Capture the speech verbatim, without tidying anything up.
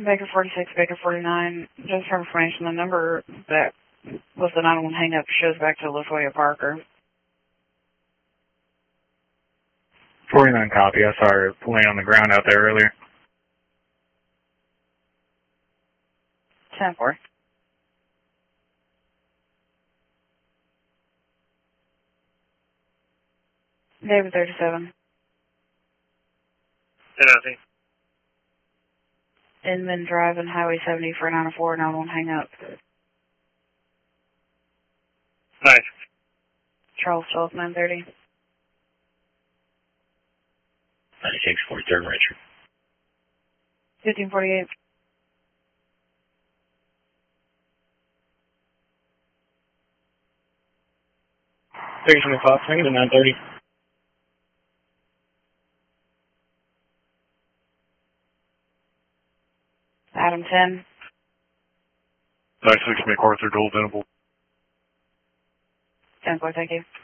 Baker forty-six, Baker forty-nine, just for information, the number that was the nine one hang-up shows back to LaToya Parker. forty-nine copy. I saw her laying on the ground out there earlier. ten four. David thirty-seven. ten nothing. Inman Drive and Highway seventy for nine oh four, nine one hang-up. Nice. Charles twelve, nine thirty. ninety-six, forty-third, Richard. fifteen forty-eight. thirty-seven o'clock, I get a nine thirty. Adam ten. ninety-six, MacArthur, Gold Venable. ten four, thank you.